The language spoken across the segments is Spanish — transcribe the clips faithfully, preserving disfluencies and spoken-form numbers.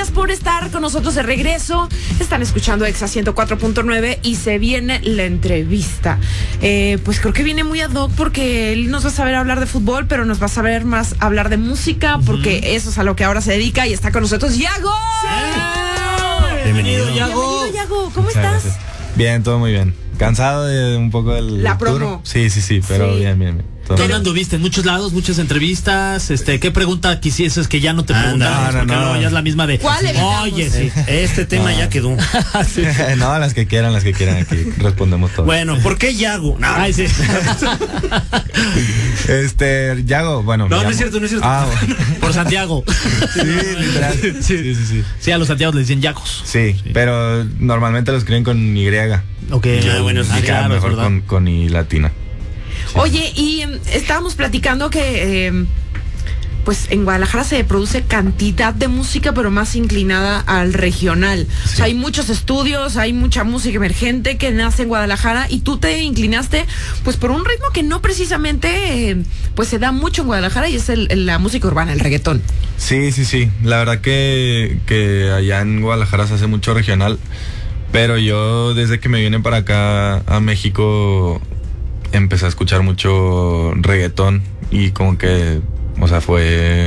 gracias por estar con nosotros de regreso. Están escuchando Exa ciento cuatro punto nueve y se viene la entrevista. Eh, pues creo que viene muy ad hoc porque él nos va a saber hablar de fútbol, pero nos va a saber más hablar de música, porque uh-huh. eso es a lo que ahora se dedica y está con nosotros Yago. ¡Sí! Bienvenido, Yago. Bienvenido, Yago. ¿Cómo Muchas estás? Gracias. Bien, todo muy bien. Cansado de un poco del La promo. tour. Sí, sí, sí, pero sí. bien, bien, bien. ¿Dónde anduviste? En muchos lados, muchas entrevistas. Este, ¿qué pregunta quisieses que ya no te preguntaron? no, no, porque no. luego ya es la misma de. ¿Cuál Oye, sí, este tema no. ya quedó. Sí. No, las que quieran, las que quieran, aquí respondemos todo. Bueno, ¿por qué Yago? No. Ay, sí. Este, Yago, bueno. No, no es cierto, no es cierto. Ah, bueno. Por Santiago. Sí, literal. Sí, sí, sí, sí. Sí, a los Santiago le dicen Yagos. Sí, sí, pero normalmente lo escriben con Y. Ok, ah, bueno, sí, ah, queda claro, mejor con, con I latina. Sí. Oye, y eh, estábamos platicando que eh, pues en Guadalajara se produce cantidad de música, pero más inclinada al regional. Sí. O sea, hay muchos estudios, hay mucha música emergente que nace en Guadalajara y tú te inclinaste pues por un ritmo que no precisamente eh, pues se da mucho en Guadalajara y es el, el, la música urbana, el reggaetón. Sí, sí, sí. La verdad que, que allá en Guadalajara se hace mucho regional, pero yo desde que me vine para acá a México empecé a escuchar mucho reggaetón y como que, o sea, fue,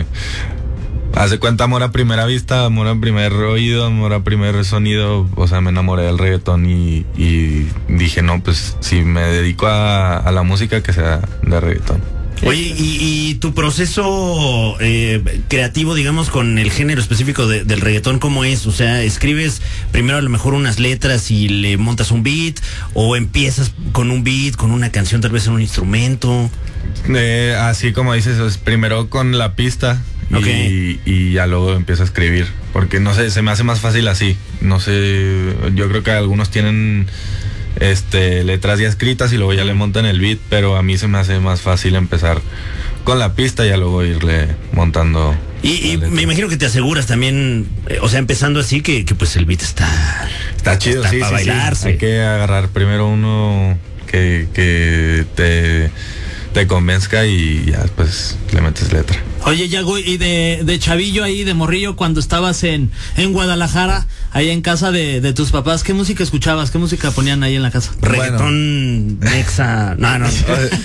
haz de cuenta, amor a primera vista, amor a primer oído, amor a primer sonido, o sea, me enamoré del reggaetón y, y dije, no, pues si me dedico a, a la música, que sea de reggaetón. Oye, y, y tu proceso eh, creativo, digamos, con el género específico de, del reggaetón, ¿cómo es? O sea, ¿escribes primero a lo mejor unas letras y le montas un beat? ¿O empiezas con un beat, con una canción, tal vez en un instrumento? Eh, así como dices, es primero con la pista okay. y, y ya luego empiezo a escribir. Porque no sé, se me hace más fácil así. No sé, yo creo que algunos tienen este letras ya escritas y luego ya le montan el beat, pero a mí se me hace más fácil empezar con la pista y ya luego irle montando. Y, y me imagino que te aseguras también, eh, o sea, empezando así, que, que pues el beat está está chido, está sí, para sí, bailarse. Sí. Hay que agarrar primero uno que, que te, te convenzca y ya después le metes letra. Oye, Yago, y de, de chavillo ahí, de morrillo, cuando estabas en, en Guadalajara, ahí en casa de, de tus papás, ¿qué música escuchabas? ¿Qué música ponían ahí en la casa? Reggaetón, bueno. Nexa, no, no, no.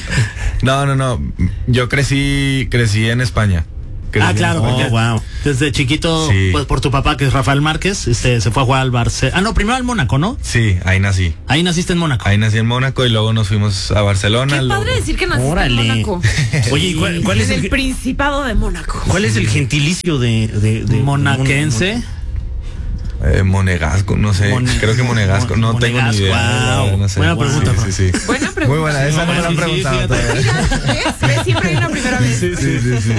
No, no, no. Yo crecí, crecí en España. Crecí ah, claro, oh, wow. Desde chiquito, sí. Pues por tu papá, que es Rafael Márquez, este, se fue a jugar al Barcelona. Ah, no, primero al Mónaco, ¿no? Sí, ahí nací. Ahí naciste en Mónaco. Ahí nací en Mónaco y luego nos fuimos a Barcelona. Qué luego... padre decir que naciste Órale. en Mónaco. Oye, ¿cuál, cuál es el, el Principado de Mónaco? ¿Cuál es el gentilicio de, de, de monaquense? Mon Eh, Monegasco, no sé, Mon creo que Monegasco, no Monegasco, tengo ni idea. Wow. No sé. Buena pregunta, sí, sí, sí. Buena pregunta. Muy buena, esa no me la han preguntado todavía. ¿Ves? Siempre hay una primera vez. Sí, sí, sí, sí.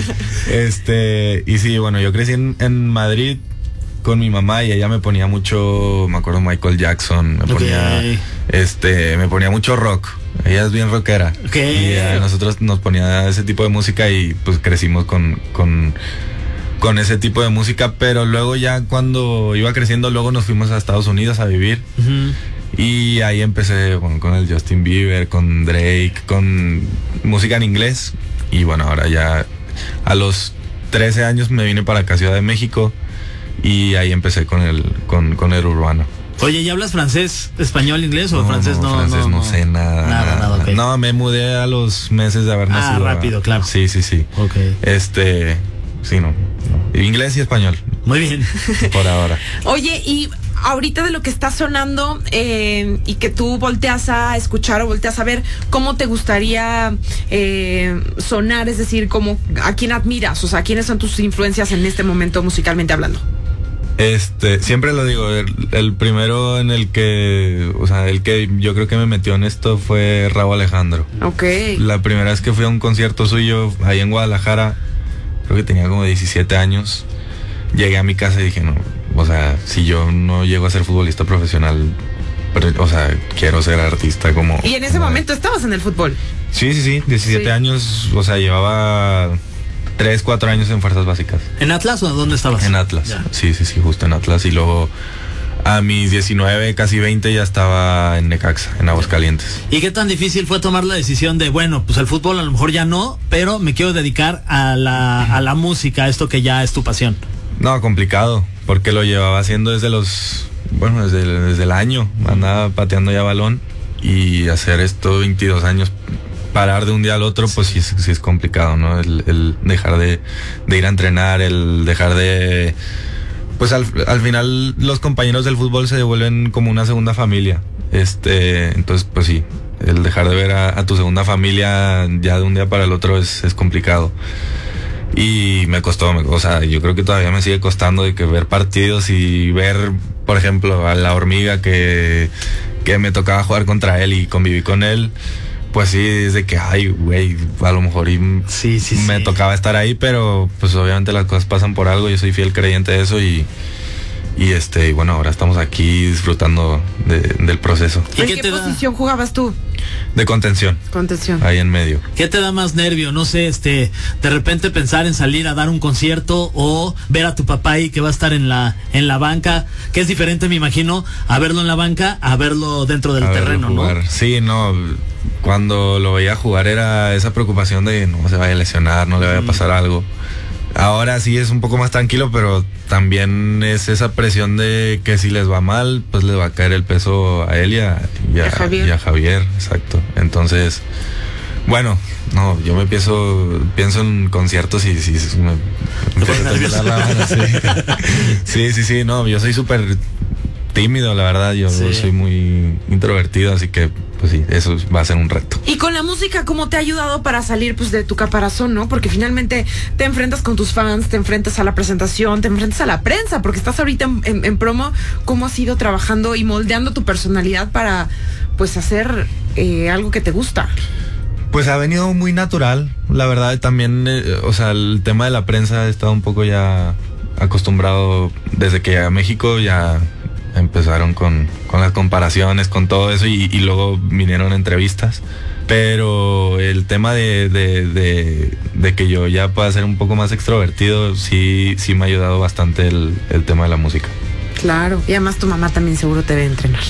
Este, y sí, bueno, yo crecí en, en Madrid con mi mamá y ella me ponía mucho, me acuerdo Michael Jackson, me ponía, okay. este, me ponía mucho rock. Ella es bien rockera. Okay. Y a nosotros nos ponía ese tipo de música y pues crecimos con, con con ese tipo de música, pero luego ya cuando iba creciendo, luego nos fuimos a Estados Unidos a vivir. Uh-huh. Y ahí empecé bueno, con el Justin Bieber, con Drake, con música en inglés. Y bueno, ahora ya a los trece años me vine para acá, Ciudad de México, y ahí empecé con el, con, con el urbano. Oye, ¿y hablas francés, español, inglés o no, francés no? No, francés no, no, no sé nada. Nada, nada, okay. No, me mudé a los meses de haber ah, nacido. Ah, rápido, claro. Sí, sí, sí. Ok. Este, sí, no. no. Inglés y español. Muy bien. Por ahora. Oye, y ahorita de lo que está sonando eh, y que tú volteas a escuchar o volteas a ver, ¿cómo te gustaría eh, sonar? Es decir, ¿cómo, ¿a quién admiras? O sea, ¿quiénes son tus influencias en este momento musicalmente hablando? Este, siempre lo digo, el, el primero en el que, o sea, el que yo creo que me metió en esto fue Rauw Alejandro. Ok. La primera vez que fui a un concierto suyo ahí en Guadalajara, creo que tenía como diecisiete años, llegué a mi casa y dije, no, o sea, si yo no llego a ser futbolista profesional, pero, o sea, quiero ser artista como... ¿Y en ese como momento estabas en el fútbol? Sí, sí, sí, diecisiete sí. años, o sea, llevaba... Tres, cuatro años en Fuerzas Básicas. ¿En Atlas o dónde estabas? En Atlas, ya. sí, sí, sí, justo en Atlas. Y luego a mis diecinueve, casi veinte ya estaba en Necaxa, en Aguascalientes. ¿Y qué tan difícil fue tomar la decisión de, bueno, pues el fútbol a lo mejor ya no, pero me quiero dedicar a la, a la música, a esto que ya es tu pasión? No, complicado, porque lo llevaba haciendo desde los, bueno, desde, desde el año, andaba pateando ya balón, y hacer esto veintidós años, parar de un día al otro, pues sí, sí es complicado, ¿no? El, el dejar de, de ir a entrenar, el dejar de... Pues al, al final los compañeros del fútbol se devuelven como una segunda familia. Este, entonces, pues sí, el dejar de ver a, a tu segunda familia ya de un día para el otro es, es complicado. Y me costó, me, o sea, yo creo que todavía me sigue costando de que ver partidos y ver, por ejemplo, a la Hormiga que, que me tocaba jugar contra él y conviví con él. Pues sí, es de que, ay, güey, a lo mejor y sí, sí, me sí. tocaba estar ahí, pero pues obviamente las cosas pasan por algo, yo soy fiel creyente de eso y, y este, y bueno, ahora estamos aquí disfrutando de, del proceso. ¿En qué, qué posición da? jugabas tú? De contención. Contención. Ahí en medio. ¿Qué te da más nervio? No sé, este, de repente pensar en salir a dar un concierto o ver a tu papá ahí que va a estar en la, en la banca, que es diferente, me imagino, a verlo en la banca, a verlo dentro del a terreno, ¿no? Sí, no, cuando lo veía jugar era esa preocupación de no se vaya a lesionar, no le vaya a pasar mm. algo. Ahora sí es un poco más tranquilo, pero también es esa presión de que si les va mal, pues les va a caer el peso a él y a, y a, Javier. Y a Javier, exacto. Entonces, bueno, no, yo me empiezo, pienso en conciertos y sí, sí, me, me empiezo a temblar la mano, sí. sí, sí, sí, no, yo soy súper tímido, la verdad, yo sí. soy muy introvertido, así que pues sí, eso va a ser un reto. Y con la música, ¿cómo te ha ayudado para salir pues de tu caparazón, no? Porque finalmente te enfrentas con tus fans, te enfrentas a la presentación, te enfrentas a la prensa, porque estás ahorita en, en, en promo. ¿Cómo has ido trabajando y moldeando tu personalidad para pues hacer eh, algo que te gusta? Pues ha venido muy natural, la verdad, también, eh, o sea, el tema de la prensa he estado un poco ya acostumbrado desde que llegué a México, ya empezaron con, con las comparaciones, con todo eso y, y luego vinieron entrevistas, pero el tema de, de, de, de que yo ya pueda ser un poco más extrovertido sí, sí me ha ayudado bastante el, el tema de la música. Claro, y además tu mamá también seguro te debe entrenar.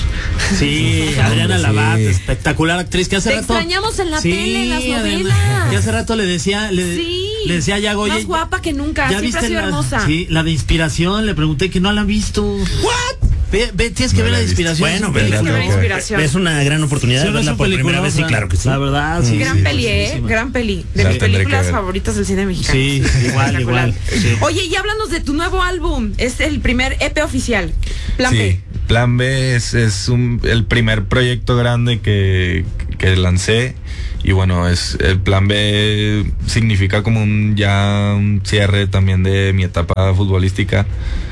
Sí, Adriana sí. Labat, espectacular actriz que hace te rato. Te extrañamos en la sí, tele, en las novelas. Además, que hace rato le decía, le, sí, le decía a Yago, más guapa que nunca, ¿ya siempre viste ha sido la, hermosa. Sí, la de Inspiración, le pregunté que no la han visto. ¿What? Ve, ve, tienes que no ver la de Inspiración. Bueno, pero es, que inspiración. es una gran oportunidad sí, de verla por primera vez, sí, claro que sí. La verdad, sí. Gran sí, peli, eh, gran peli. De mis películas favoritas del cine mexicano. Sí, igual, igual. Sí. Oye, y háblanos de tu nuevo álbum. Es el primer E P oficial. Plan sí, B. Plan B es, es un, el primer proyecto grande que, que lancé. Y bueno, es el Plan B significa como un ya un cierre también de mi etapa futbolística.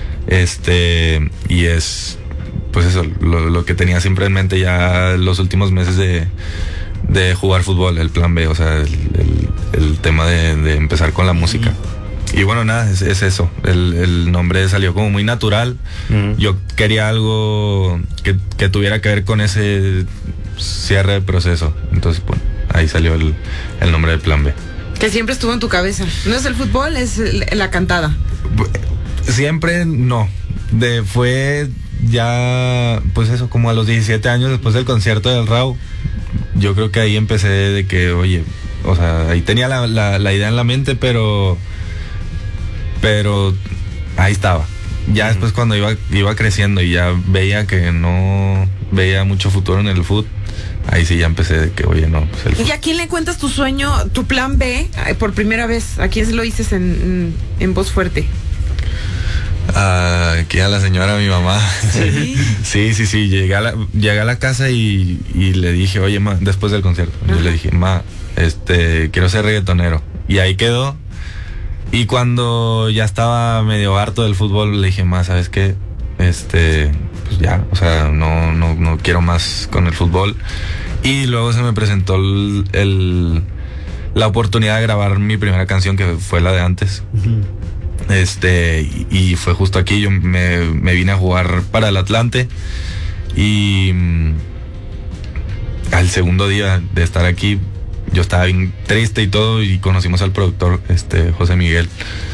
Este, y es pues eso, lo, lo que tenía siempre en mente ya los últimos meses de, de jugar fútbol, el Plan B, o sea, el, el, el tema de, de empezar con la música. Mm. Y bueno, nada, es, es eso, el, el nombre salió como muy natural. Mm. Yo quería algo que, que tuviera que ver con ese cierre de proceso, entonces bueno, ahí salió el, el nombre del Plan B. Que siempre estuvo en tu cabeza, no es el fútbol, es la cantada. Siempre no, de fue ya, pues eso, como a los diecisiete años después del concierto del Raúl, yo creo que ahí empecé de que, oye, o sea, ahí tenía la, la, la idea en la mente, pero, pero ahí estaba. Ya uh-huh. Después cuando iba, iba creciendo y ya veía que no veía mucho futuro en el fútbol, ahí sí ya empecé de que, oye, no, pues el ¿Y a quién le cuentas tu sueño, tu plan B, por primera vez? ¿A quién se lo dices en, en, en voz fuerte? Uh, aquí a la señora, mi mamá. Sí, sí, sí, sí. Llegué a la, llegué a la casa y, y le dije, oye, ma, después del concierto, yo le dije, ma, este, quiero ser reggaetonero. Y ahí quedó. Y cuando ya estaba medio harto del fútbol, le dije, ma, ¿sabes qué? Este, pues ya, o sea, no, no, no quiero más con el fútbol. Y luego se me presentó el, el la oportunidad de grabar mi primera canción, que fue la de Antes. Uh-huh. Este, y, y fue justo aquí, yo me, me vine a jugar para el Atlante y mmm, al segundo día de estar aquí yo estaba bien triste y todo y conocimos al productor, este, José Miguel,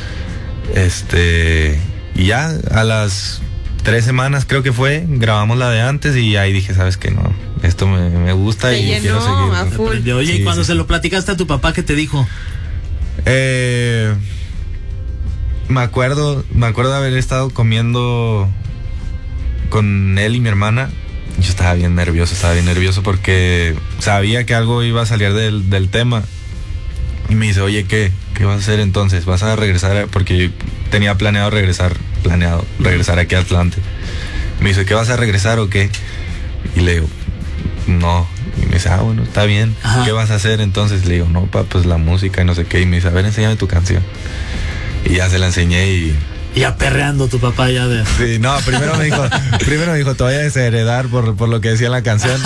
este, y ya a las tres semanas creo que fue, grabamos la de Antes y ahí dije, ¿sabes qué? No, esto me, me gusta te y llenó, quiero seguir. A full. Oye, sí, y cuando sí. se lo platicaste a tu papá, ¿qué te dijo? Eh... me acuerdo, me acuerdo de haber estado comiendo con él y mi hermana. Yo estaba bien nervioso, estaba bien nervioso porque sabía que algo iba a salir del, del tema. Y me dice, oye, ¿qué? ¿Qué vas a hacer entonces? ¿Vas a regresar? Porque tenía planeado regresar, planeado regresar aquí a Atlante. Me dice, ¿qué vas a regresar o qué? Y le digo, no. Y me dice, ah, bueno, está bien. Ajá. ¿Qué vas a hacer entonces? Le digo, no, pa, pues la música y no sé qué. Y me dice, a ver, enséñame tu canción. Y ya se la enseñé y... Y aperreando tu papá ya de... Sí, no, primero me dijo, primero me dijo, te voy a desheredar por, por lo que decía la canción.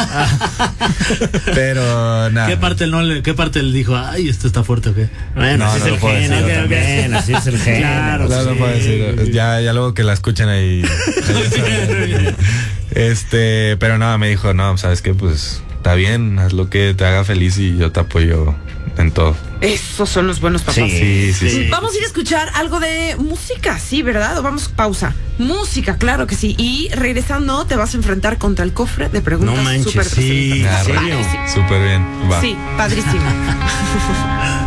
Pero nada. ¿Qué parte no le, qué parte le dijo, ay, esto está fuerte o qué? Bueno, no, así no es lo el puedo género decir. también, así es el género. Claro, no, sí. no puedo decir. Ya, ya luego que la escuchen ahí. ahí este, pero nada, me dijo, no, ¿sabes qué? Pues está bien, haz lo que te haga feliz y yo te apoyo en todo. Esos son los buenos papás. Sí, sí, sí. Vamos a ir a escuchar algo de música, sí, ¿verdad? O vamos, pausa. Música, claro que sí. Y regresando te vas a enfrentar contra el cofre de preguntas. No manches, súper sí, trascendentales. ¿en serio? Súper bien, va. Sí, padrísimo.